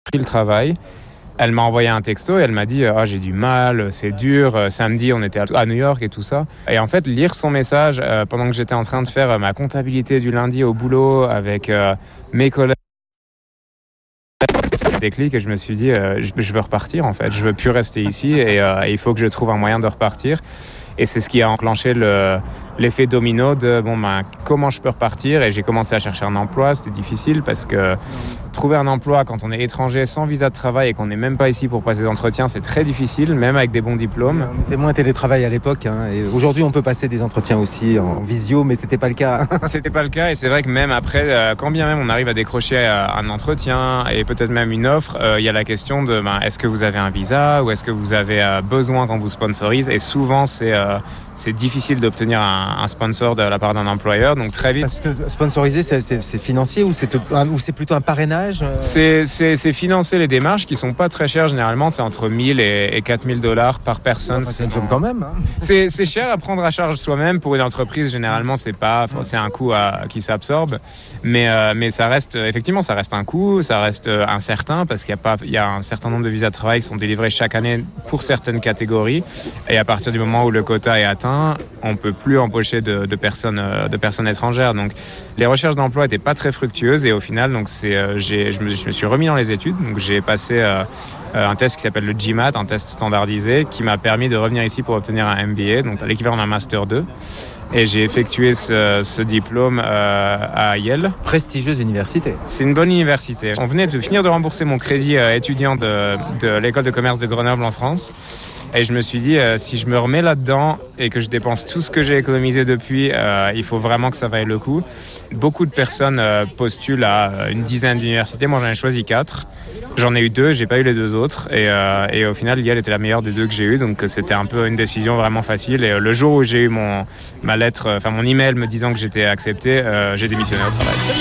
pris le travail. Elle m'a envoyé un texto et elle m'a dit « j'ai du mal, c'est dur, samedi on était à New York et tout ça ». Et en fait, lire son message pendant que j'étais en train de faire ma comptabilité du lundi au boulot avec mes collègues, c'est un déclic et je me suis dit je veux repartir en fait, je veux plus rester ici et il faut que je trouve un moyen de repartir. Et c'est ce qui a enclenché l'effet domino de comment je peux repartir. Et j'ai commencé à chercher un emploi. C'était difficile parce que trouver un emploi quand on est étranger sans visa de travail et qu'on n'est même pas ici pour passer des entretiens, c'est très difficile, même avec des bons diplômes. On était moins télétravail à l'époque. Et aujourd'hui, on peut passer des entretiens aussi en visio, mais c'était pas le cas. C'était pas le cas et c'est vrai que même après, quand bien même on arrive à décrocher un entretien et peut-être même une offre, il y a la question de est-ce que vous avez un visa ou est-ce que vous avez besoin qu'on vous sponsorise. Et souvent, c'est difficile d'obtenir un sponsor de la part d'un employeur, donc très vite. Parce que sponsoriser, c'est financier ou c'est plutôt un parrainage C'est financer les démarches qui sont pas très chères généralement, c'est entre 1000 et 4000 $ par personne. C'est une somme quand même. Hein. C'est cher à prendre à charge soi-même pour une entreprise. Généralement, c'est un coût qui s'absorbe, mais ça reste effectivement un coût, ça reste incertain parce qu'il y a un certain nombre de visas de travail qui sont délivrés chaque année pour certaines catégories et à partir du moment où le quota est atteint, on peut plus embaucher de personnes étrangères. Donc les recherches d'emploi étaient pas très fructueuses et au final donc je me suis remis dans les études. Donc j'ai passé un test qui s'appelle le GMAT, un test standardisé qui m'a permis de revenir ici pour obtenir un MBA, donc l'équivalent d'un Master 2. Et j'ai effectué ce diplôme à Yale. Prestigieuse université. C'est une bonne université. On venait de finir de rembourser mon crédit étudiant de l'école de commerce de Grenoble en France. Et je me suis dit, si je me remets là-dedans et que je dépense tout ce que j'ai économisé depuis, il faut vraiment que ça vaille le coup. Beaucoup de personnes postulent à une dizaine d'universités. Moi, j'en ai choisi 4. J'en ai eu 2, j'ai pas eu les 2 autres. Et au final, Yale était la meilleure des 2 que j'ai eues. Donc, c'était un peu une décision vraiment facile. Et le jour où j'ai eu mon email me disant que j'étais accepté, j'ai démissionné au travail.